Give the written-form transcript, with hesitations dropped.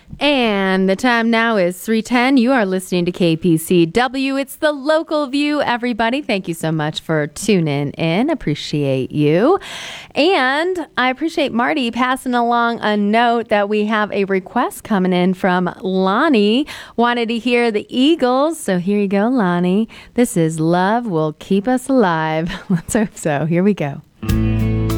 And the time now is 3:10. You are listening to KPCW. It's the local view, everybody. Thank you so much for tuning in. Appreciate you. And I appreciate Marty passing along a note that we have a request coming in from Lonnie. Wanted to hear the Eagles. So here you go, Lonnie. This is Love Will Keep Us Alive. Let's hope so. Here we go.